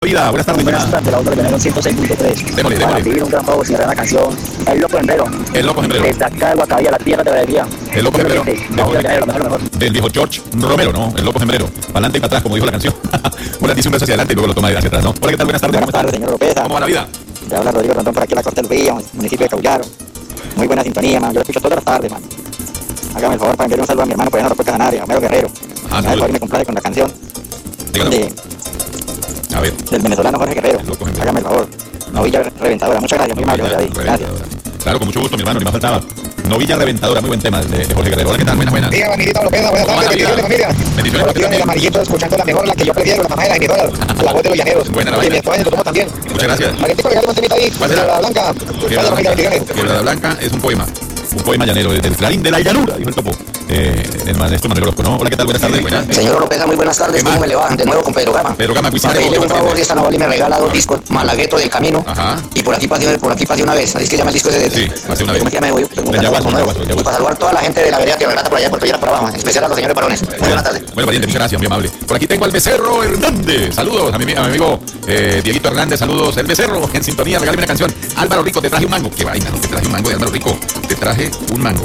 vida. Buenas tardes. Buenas tardes, la otra de 106.3. Démosle. Para pedir un gran favor, si me da la canción El Loco Hembrero. El Loco Hembrero. Desde acá de Guacabía, la tierra de la alegría. El Loco Hembrero. Mejor. Del viejo George Romero, ¿no? El Loco Hembrero. Para adelante y para atrás, como dijo la canción. Una dice un beso hacia adelante y luego lo toma hacia atrás, ¿no? Hola, ¿qué tal? Buenas tardes. Buenas tardes, señor López. ¿Cómo va la vida? Le habla Rodrigo Rondón por aquí a la Costa del Río, municipio de Cauyaro. Muy buena sintonía, man. Yo lo escucho todas las tardes, man. Hágame el favor para enviarle un saludo a mi hermano por allá en la República Canaria, Homero Guerrero. A ver, me complace con la canción a ver. del venezolano Jorge Guerrero. Hágame el favor. Novilla reventadora. Muchas gracias, muy amable. Gracias. Claro, con mucho gusto, mi hermano, ni más faltaba. Novilla reventadora, muy buen tema de Jorge Guerrero. Hola, ¿qué tal? Buenas. Dígame, amiguito López, buenas tardes, bendiciones, familia. Bendiciones. El amarillito escuchando la mejor, la que yo prefiero, la mamá de la emisora, la voz de los llaneros. Buena la Y vaina. mi esposa lo tomo también. Muchas gracias. Maritico, regálame un temita ahí. ¿Cuál será? La Blanca. Quebrada Blanca. Quebrada Blanca es un poema. Un poema llanero, del Clarín de la Llanura, dijo el topo. El maestro Manuel Orozco, ¿no? Hola, ¿qué tal? Buenas tardes. Buenas. Señor López, muy buenas tardes. ¿Cómo me le va? De nuevo con Pedro Gama. Pedro Gama, Para pedirle un favor, esta Naval me regala 2 discos, Malagueto del Camino. Ajá. Y por aquí pasé una vez. ¿Sabes que llama el disco ese? Sí, pasé una vez. ¿Cómo se llama? Del Yaguazo. Y para saludar a toda la gente de la vereda Tierra Grata por allá de Puerto Lleras para abajo, en especial a los señores varones. Muy buenas tardes. Bueno, valiente, muchas gracias, muy amable. Por aquí tengo al Becerro Hernández. Saludos a mi amigo Dieguito Hernández. Saludos, el Becerro. En sintonía, regálame una canción. Álvaro Rico, te traje un mango. Qué vaina, ¿no? Te traje un mango de Álvaro Rico. Te traje un mango.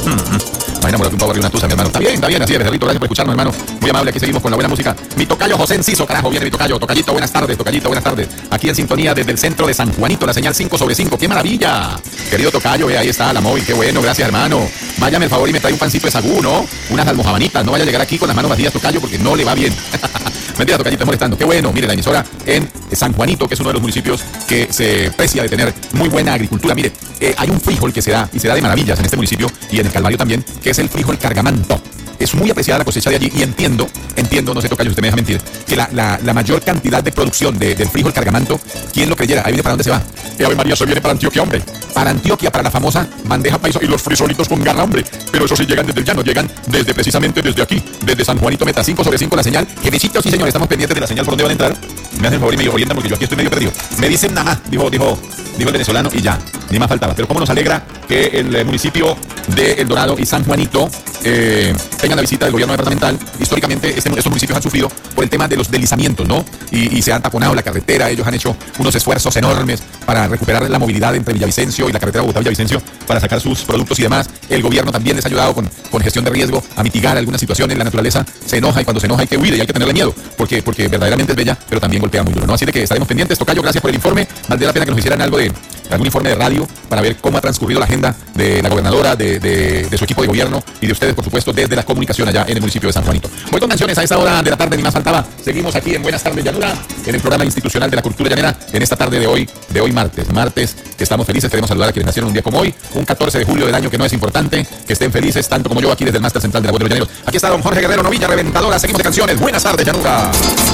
Vaina, por aquí un pavo y una tusa, mi hermano. Está bien, así es, Becerrito. Gracias por escucharnos, hermano. Muy amable, aquí seguimos con la buena música. Mi tocayo José Enciso, carajo, viene mi tocayo. Tocayito, buenas tardes, tocayito, buenas tardes. Aquí en sintonía desde el centro de San Juanito, la señal 5/5. ¡Qué maravilla! Querido tocayo, ahí está la móvil, qué bueno, gracias, hermano. Váyame el favor y me trae un pancito de sagú, ¿no? Unas almojábanitas, no vaya a llegar aquí con las manos vacías, tocayo, porque no le va bien. Mentira, tocayito, molestando. Qué bueno, mire, la emisora en San Juanito, que es uno de los municipios que se precia de tener muy buena agricultura. Mire, hay un frijol que se da, y se da de maravillas en este municipio, y en el Calvario también, que es el frijol cargamanto. Es muy apreciada la cosecha de allí y entiendo, no sé, tocayo, usted me deja mentir, que la mayor cantidad de producción del frijol cargamanto, ¿quién lo creyera? Ahí viene para dónde se va. Ave María, se viene para Antioquia, hombre. Para Antioquia, para la famosa bandeja paisa y los frijolitos con garra, hombre. Pero eso sí llegan desde el llano, llegan precisamente desde aquí, desde San Juanito Meta, 5/5 la señal. Jefecitos, sí señor, estamos pendientes de la señal por dónde van a entrar. Me hacen el favor y me orientan porque yo aquí estoy medio perdido. Me dicen nada más, dijo el venezolano y ya, ni más faltaba. Pero cómo nos alegra que el municipio de El Dorado y San Juanito tengan la visita del gobierno departamental. Históricamente estos municipios han sufrido por el tema de los deslizamientos, ¿no? Y se han taponado la carretera. Ellos han hecho unos esfuerzos enormes para recuperar la movilidad entre Villavicencio y la carretera Bogotá-Villavicencio para sacar sus productos y demás. El gobierno también les ha ayudado con gestión de riesgo a mitigar algunas situaciones. La naturaleza se enoja y cuando se enoja hay que huir y hay que tenerle miedo porque verdaderamente es bella, pero también golpea muy duro, ¿no? Así de que estaremos pendientes. Tocayo, gracias por el informe. Valdría la pena que nos hicieran algún informe de radio para ver cómo ha transcurrido la agenda de la gobernadora, de su equipo de gobierno y de ustedes, por supuesto, desde la comunicación allá en el municipio de San Juanito. Voy con canciones a esta hora de la tarde, ni más faltaba. Seguimos aquí en Buenas Tardes Llanura, en el programa institucional de la cultura llanera, en esta tarde de hoy martes, que estamos felices. Queremos saludar a quienes nacieron un día como hoy, un 14 de julio del año que no es importante, que estén felices tanto como yo aquí desde el Máster Central de la Voz de los Llaneros. Aquí está don Jorge Guerrero, Novilla reventadora. Seguimos de canciones. Buenas tardes, Llanura.